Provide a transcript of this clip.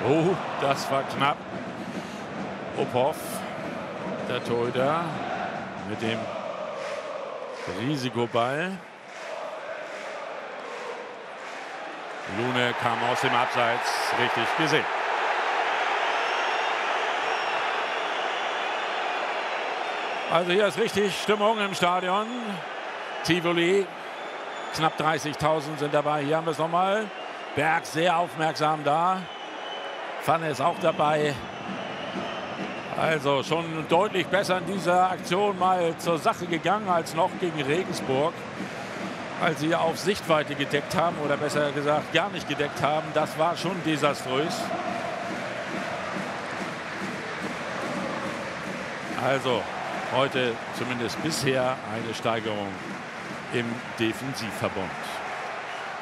Oh, das war knapp. Uphoff, der Torhüter, mit dem Risikoball. Lune kam aus dem Abseits, richtig gesehen. Also hier ist richtig Stimmung im Stadion. Tivoli, knapp 30.000 sind dabei. Hier haben wir es nochmal. Berg sehr aufmerksam da. Pfanne ist auch dabei. Also schon deutlich besser in dieser Aktion mal zur Sache gegangen als noch gegen Regensburg. Als sie auf Sichtweite gedeckt haben, oder besser gesagt gar nicht gedeckt haben. Das war schon desaströs. Also heute zumindest bisher eine Steigerung im Defensivverbund.